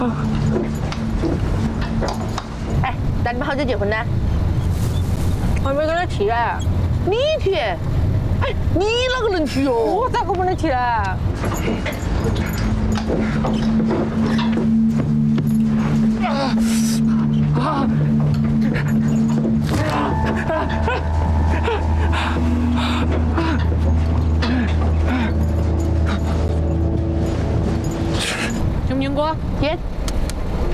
哎，那你们好久结婚呢？ 还没跟他提嘞。 你提？哎，你哪个能提哦？ 我咋个不能提嘞？ 行不行哥？耶。